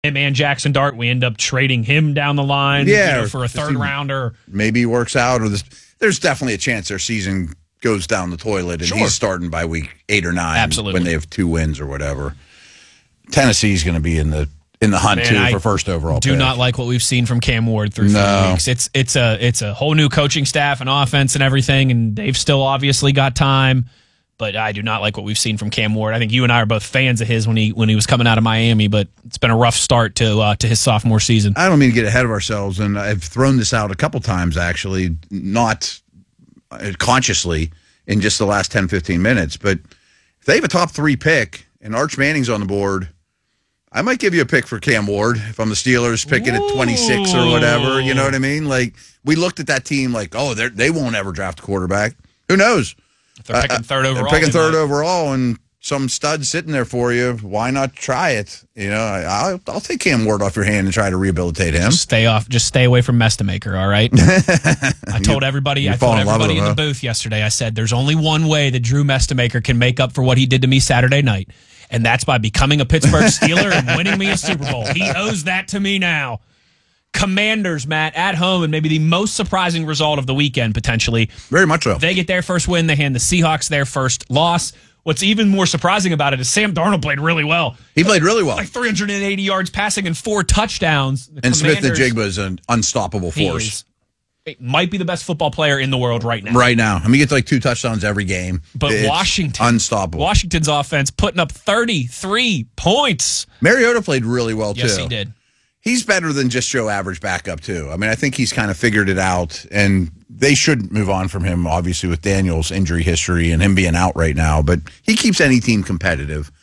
him and Jackson Dart, we end up trading him down the line for a third rounder. Maybe he works out, or there's definitely a chance their season goes down the toilet, and he's starting by week 8 or 9. Absolutely. When they have 2 wins or whatever. Tennessee's going to be in the hunt for first overall. Do not like what we've seen from Cam Ward through 3 weeks. It's a whole new coaching staff and offense and everything, and they've still obviously got time. But I do not like what we've seen from Cam Ward. I think you and I are both fans of his when he was coming out of Miami, but it's been a rough start to his sophomore season. I don't mean to get ahead of ourselves, and I've thrown this out a couple times, actually, not consciously in just the last 10, 15 minutes. But if they have a top 3 pick and Arch Manning's on the board, I might give you a pick for Cam Ward if I'm the Steelers picking at 26 or whatever. You know what I mean? Like, we looked at that team like, they won't ever draft a quarterback. Who knows? If they're picking third overall. They're picking third overall, and some stud sitting there for you. Why not try it? You know, I'll take Cam Ward off your hand and try to rehabilitate him. Just stay away from Mestamaker, all right? I told everybody in the booth yesterday, I said, there's only one way that Drew Mestamaker can make up for what he did to me Saturday night, and that's by becoming a Pittsburgh Steeler and winning me a Super Bowl. He owes that to me now. Commanders, Matt, at home, and maybe the most surprising result of the weekend, potentially. Very much so. They get their first win. They hand the Seahawks their first loss. What's even more surprising about it is Sam Darnold played really well. He played really well. Like 380 yards passing and 4 touchdowns. And Smith-Njigba is an unstoppable force. It might be the best football player in the world right now. Right now. I mean, he gets like 2 touchdowns every game. But it's Washington. Unstoppable. Washington's offense putting up 33 points. Mariota played really well, too. Yes, he did. He's better than just Joe Average backup, too. I mean, I think he's kind of figured it out, and they should move on from him, obviously, with Daniel's injury history and him being out right now, but he keeps any team competitive.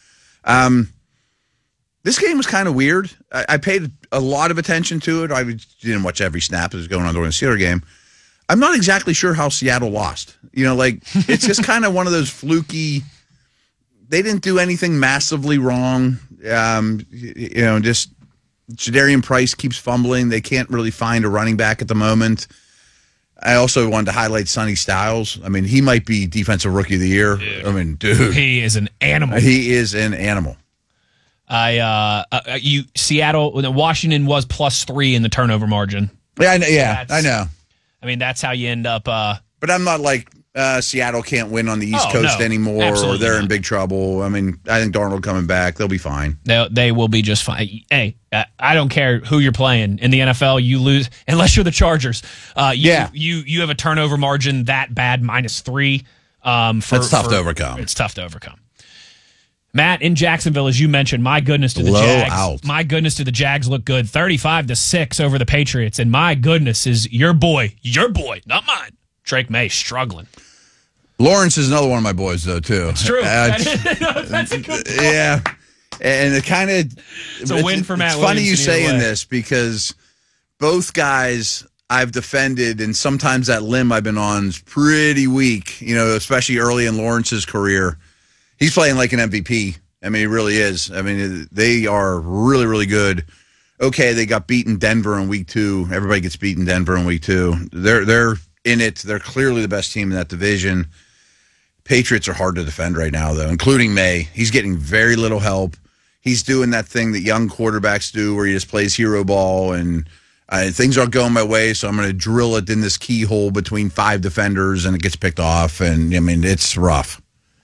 This game was kind of weird. I paid a lot of attention to it. I didn't watch every snap that was going on during the Steelers game. I'm not exactly sure how Seattle lost. You know, like, it's just kind of one of those fluky, they didn't do anything massively wrong. Just Jadarian Price keeps fumbling. They can't really find a running back at the moment. I also wanted to highlight Sonny Styles. I mean, he might be Defensive Rookie of the Year. Dude. I mean, dude. He is an animal. He is an animal. Seattle, Washington was +3 in the turnover margin. Yeah, I know. I mean, that's how you end up. But I'm not like Seattle can't win on the East Coast anymore. Or they're in big trouble. I mean, I think Darnold coming back, they'll be fine. They will be just fine. Hey, I don't care who you're playing in the NFL. You lose unless you're the Chargers. You have a turnover margin that bad, -3. That's tough to overcome. It's tough to overcome. Matt, in Jacksonville, as you mentioned, my goodness to the Jags. My goodness to the Jags look good. 35-6 over the Patriots. And my goodness is your boy, not mine, Drake May, struggling. Lawrence is another one of my boys, though, too. It's true. That's a good point. Yeah. And it's a win for Matt It's funny Williams you saying this because both guys I've defended, and sometimes that limb I've been on is pretty weak, especially early in Lawrence's career. He's playing like an MVP. I mean, he really is. I mean, they are really, really good. Okay, they got beaten Denver in week 2. Everybody gets beaten Denver in week 2. They're in it. They're clearly the best team in that division. Patriots are hard to defend right now, though, including May. He's getting very little help. He's doing that thing that young quarterbacks do where he just plays hero ball, and things aren't going my way, so I'm going to drill it in this keyhole between 5 defenders, and it gets picked off. And, I mean, it's rough.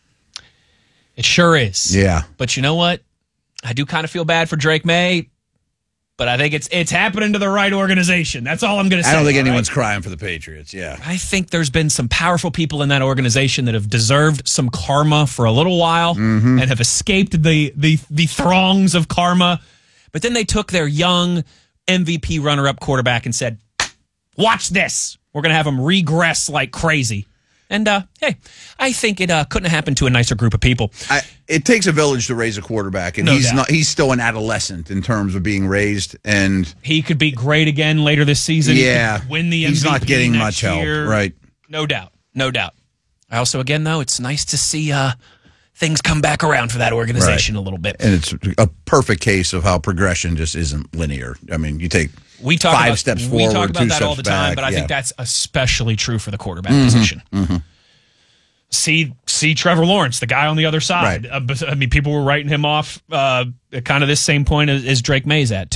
It sure is. Yeah. But you know what? I do kind of feel bad for Drake May, but I think it's happening to the right organization. That's all I'm going to say. I don't think anyone's crying for the Patriots, yeah. I think there's been some powerful people in that organization that have deserved some karma for a little while and have escaped the throngs of karma. But then they took their young MVP runner-up quarterback and said, watch this. We're going to have him regress like crazy. And, hey, I think it couldn't have happened to a nicer group of people. It takes a village to raise a quarterback, and he's still an adolescent in terms of being raised. And he could be great again later this season. Yeah. He could win the MVP. He's not getting next much year. help. Right. No doubt. I also, again, though, it's nice to see things come back around for that organization a little bit. And it's a perfect case of how progression just isn't linear. I mean, you take 5 steps forward, 2 steps back. We talk about that all the time, but I think that's especially true for the quarterback position. see Trevor Lawrence, the guy on the other side. Right. I mean, people were writing him off kind of this same point as Drake May's at, too.